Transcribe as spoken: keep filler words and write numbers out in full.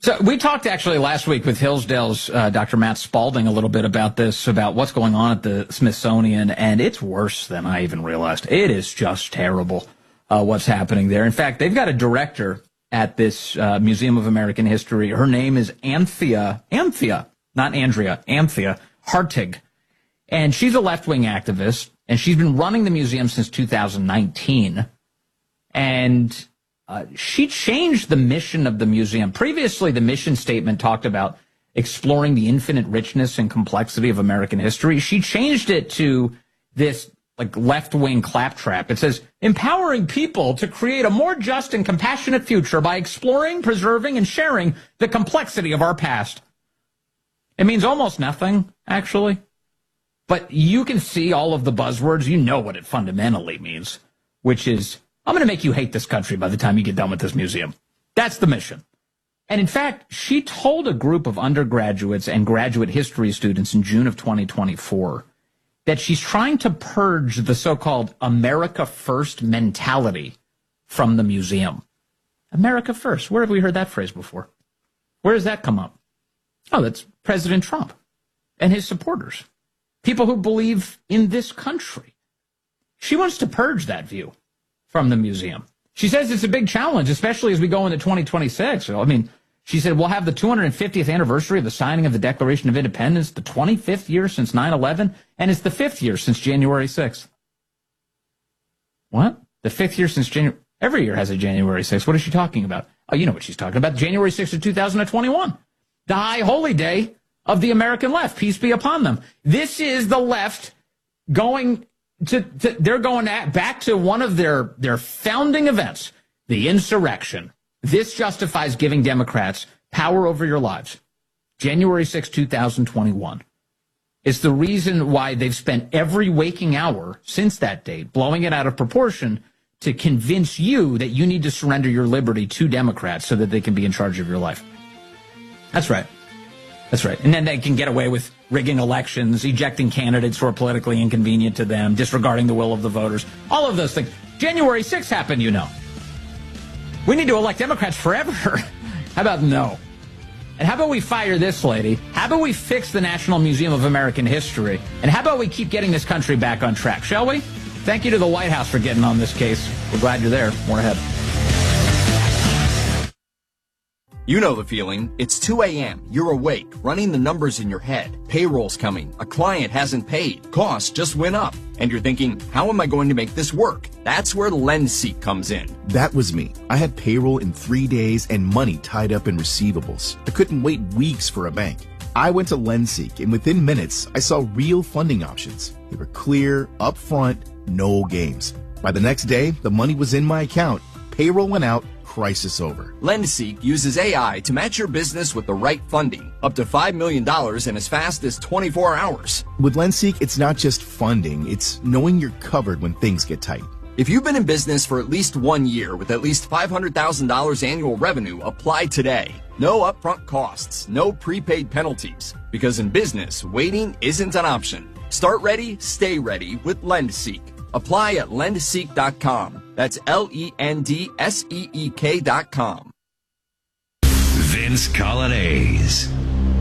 So we talked actually last week with Hillsdale's uh, Doctor Matt Spalding a little bit about this, about what's going on at the Smithsonian, and it's worse than I even realized. It is just terrible uh, what's happening there. In fact, they've got a director at this uh, Museum of American History. Her name is Anthea, Anthea, not Andrea, Anthea Hartig. And she's a left-wing activist, and she's been running the museum since two thousand nineteen. And uh, she changed the mission of the museum. Previously, the mission statement talked about exploring the infinite richness and complexity of American history. She changed it to this like left-wing claptrap. It says, empowering people to create a more just and compassionate future by exploring, preserving, and sharing the complexity of our past. It means almost nothing, actually. But you can see all of the buzzwords. You know what it fundamentally means, which is, I'm going to make you hate this country by the time you get done with this museum. That's the mission. And in fact, she told a group of undergraduates and graduate history students in June of twenty twenty-four that she's trying to purge the so-called America First mentality from the museum. America First. Where have we heard that phrase before? Where does that come up? Oh, that's President Trump and his supporters. People who believe in this country. She wants to purge that view from the museum. She says it's a big challenge, especially as we go into twenty twenty-six. So, I mean, she said we'll have the two hundred fiftieth anniversary of the signing of the Declaration of Independence, the twenty-fifth year since nine eleven, and it's the fifth year since January sixth. What? The fifth year since January? Every year has a January sixth. What is she talking about? Oh, you know what she's talking about. January sixth of two thousand twenty-one. The high holy day of the American left. Peace be upon them. This is the left going to, to they're going at, back to one of their, their founding events, the insurrection. This justifies giving Democrats power over your lives. January sixth, two thousand twenty-one. It's the reason why they've spent every waking hour since that date blowing it out of proportion to convince you that you need to surrender your liberty to Democrats so that they can be in charge of your life. That's right. That's right. And then they can get away with rigging elections, ejecting candidates who are politically inconvenient to them, disregarding the will of the voters. All of those things. January sixth happened, you know. We need to elect Democrats forever. How about no? And how about we fire this lady? How about we fix the National Museum of American History? And how about we keep getting this country back on track, shall we? Thank you to the White House for getting on this case. We're glad you're there. More ahead. You know the feeling. It's two a.m. You're awake, running the numbers in your head. Payroll's coming. A client hasn't paid. Costs just went up. And you're thinking, how am I going to make this work? That's where LendSeek comes in. That was me. I had payroll in three days and money tied up in receivables. I couldn't wait weeks for a bank. I went to LendSeek, and within minutes, I saw real funding options. They were clear, upfront, no games. By the next day, the money was in my account. Payroll went out. Crisis over. LendSeek uses A I to match your business with the right funding, up to five million dollars in as fast as twenty-four hours. With LendSeek, it's not just funding, it's knowing you're covered when things get tight. If you've been in business for at least one year with at least five hundred thousand dollars annual revenue, apply today. No upfront costs, no prepaid penalties, because in business, waiting isn't an option. Start ready, stay ready with LendSeek. Apply at lendseek dot com. That's L E N D S E E K dot com. Vince Colonnese.